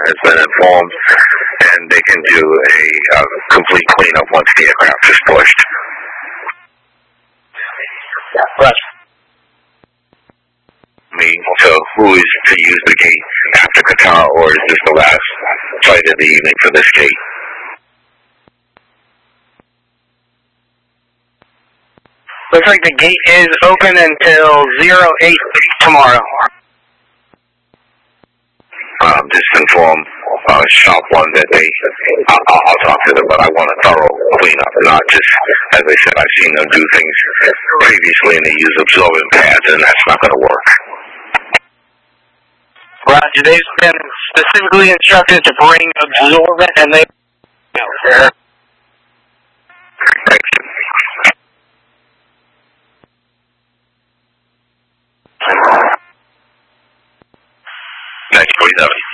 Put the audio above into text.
has been informed, and they can do a complete cleanup once the aircraft is pushed. Right. So who is to use the gate after Qatar, or is this the last flight of the evening for this gate? Looks like the gate is open until 08 tomorrow. Just inform Shop 1 that I'll talk to them, but I want a thorough cleanup, not just, as I said, I've seen them do things previously and they use absorbent pads, and that's not going to work. Roger, they've been specifically instructed to bring absorbent, and they... Thank you. 1947.